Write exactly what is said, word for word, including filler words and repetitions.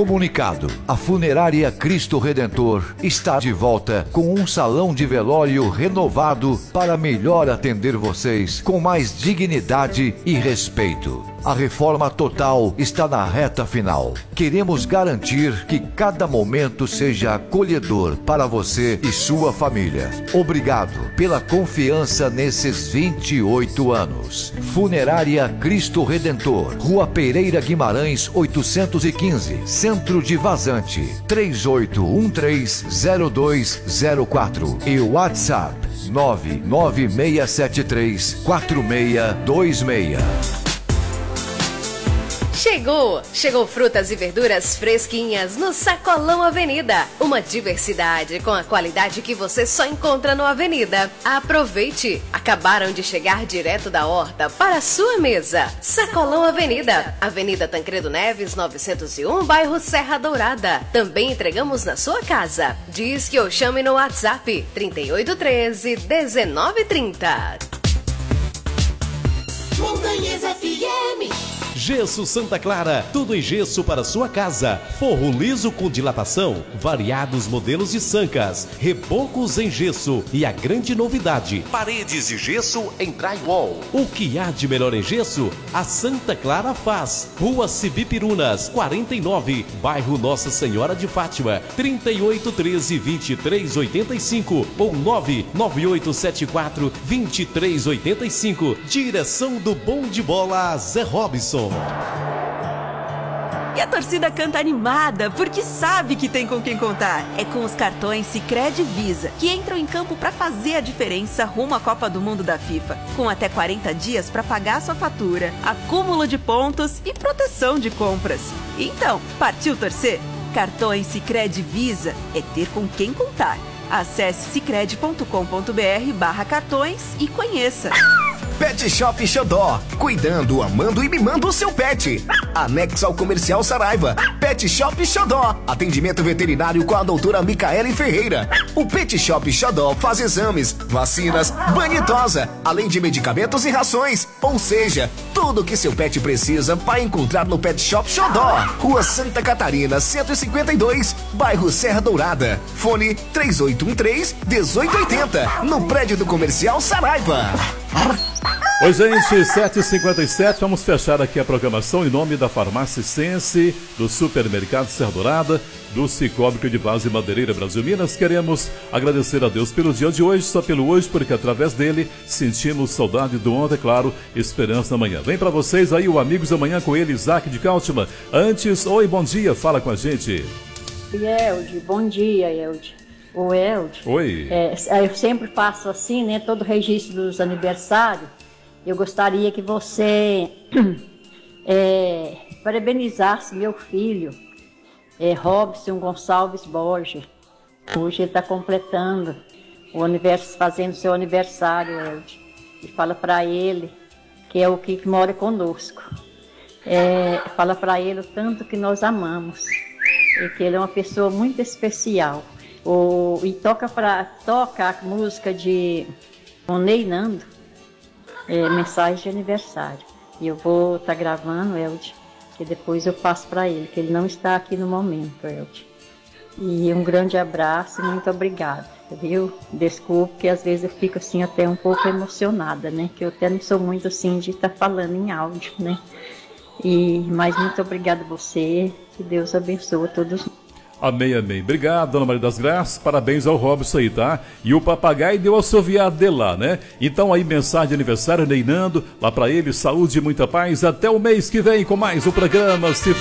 Comunicado: a Funerária Cristo Redentor está de volta com um salão de velório renovado para melhor atender vocês com mais dignidade e respeito. A reforma total está na reta final. Queremos garantir que cada momento seja acolhedor para você e sua família. Obrigado pela confiança nesses vinte e oito anos. Funerária Cristo Redentor, Rua Pereira Guimarães, oitocentos e quinze, Centro de Vazante, três oito um três zero dois zero quatro e WhatsApp nove nove seis sete três quatro seis dois seis. Chegou! Chegou frutas e verduras fresquinhas no Sacolão Avenida. Uma diversidade com a qualidade que você só encontra no Avenida. Aproveite! Acabaram de chegar direto da horta para a sua mesa. Sacolão Avenida, Avenida Tancredo Neves, novecentos e um, bairro Serra Dourada. Também entregamos na sua casa. Diz que eu chame no WhatsApp trinta e oito treze, dezenove trinta. Montanhas F M. Gesso Santa Clara, tudo em gesso para sua casa. Forro liso com dilatação, variados modelos de sancas, rebocos em gesso e a grande novidade, paredes de gesso em drywall. O que há de melhor em gesso, a Santa Clara faz. Rua Cibipirunas, quarenta e nove, bairro Nossa Senhora de Fátima, trinta e oito treze, vinte e três oitenta e cinco ou nove nove oito sete quatro, vinte e três oitenta e cinco. Direção do Bom de Bola, Zé Robson. E a torcida canta animada, porque sabe que tem com quem contar. É com os cartões Sicredi Visa, que entram em campo para fazer a diferença rumo à Copa do Mundo da FIFA. Com até quarenta dias para pagar sua fatura, acúmulo de pontos e proteção de compras. Então, partiu torcer? Cartões Sicredi Visa é ter com quem contar. Acesse sicredi ponto com ponto br barra cartões e conheça. Pet Shop Xodó, cuidando, amando e mimando o seu pet. Anexo ao Comercial Saraiva. Pet Shop Xodó, atendimento veterinário com a doutora Micaele Ferreira. O Pet Shop Xodó faz exames, vacinas, banho e tosa, além de medicamentos e rações. Ou seja, tudo que seu pet precisa vai encontrar no Pet Shop Xodó. Rua Santa Catarina, cento e cinquenta e dois, bairro Serra Dourada. Fone três oito um três, um oito oito zero, no prédio do Comercial Saraiva. Oi, gente, sete e cinquenta e sete, vamos fechar aqui a programação em nome da Farmácia Sense, do Supermercado Serra Dourada, do Cicobi Credivaso e Madeireira Brasil Minas. Queremos agradecer a Deus pelo dia de hoje, só pelo hoje, porque através dele sentimos saudade do ontem, claro, esperança amanhã. Vem pra vocês aí o Amigos da Manhã com ele, Isaac de Cáltima. Antes, oi, bom dia, fala com a gente. Elde, bom dia, Elde. O Elde. Oi. É, eu sempre faço assim, né? Todo registro dos aniversários. Eu gostaria que você é, parabenizasse meu filho, é, Robson Gonçalves Borges. Hoje ele está completando o aniversário, fazendo seu aniversário, Elde. E fala para ele que é o que mora conosco. É, fala para ele o tanto que nós amamos. E que ele é uma pessoa muito especial. O, e toca, pra, toca a música de Ney Nando, é, mensagem de aniversário. E eu vou estar tá gravando, Elde, que depois eu passo para ele, que ele não está aqui no momento, Elde. E um grande abraço e muito obrigada, viu? Desculpe que às vezes eu fico assim até um pouco emocionada, né? Que eu até não sou muito assim de estar tá falando em áudio, né? E, mas muito obrigada a você, que Deus abençoe a todos. Amém, amém. Obrigado, Dona Maria das Graças. Parabéns ao Robson aí, tá? E o papagaio deu a soviar de lá, né? Então aí, mensagem de aniversário, Neinando, lá pra ele, saúde e muita paz. Até o mês que vem com mais um programa. Se